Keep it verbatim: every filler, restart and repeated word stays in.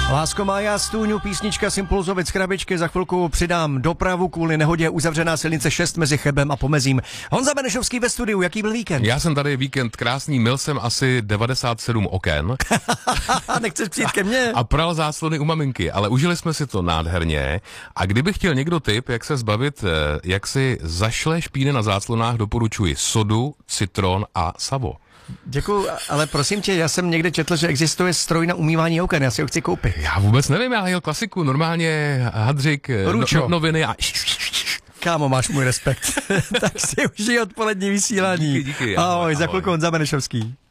Lásko má já stůňu, písnička Simpulzovic z krabičky, za chvilku přidám dopravu kvůli nehodě, uzavřená silnice šest mezi Chebem a Pomezím. Honza Benešovský ve studiu, jaký byl víkend? Já jsem tady víkend krásný, mil jsem asi devadesát sedm oken. Nechceš přijít ke mně? A pral záslony u maminky, ale užili jsme si to nádherně. A kdyby chtěl někdo tip, jak se zbavit, jak si zašle špíny na záslonách, doporučuji sodu, citron a savo. Děkuju, ale prosím tě, já jsem někde četl, že existuje stroj na umývání oken, já si ho chci koupit. Já vůbec nevím, já jel klasiku, normálně hadřik, no, no, noviny a... Kámo, máš můj respekt. Tak si užij odpolední vysílání. Díky, díky. Ahoj, ahoj, za chvilku Honza Benešovský.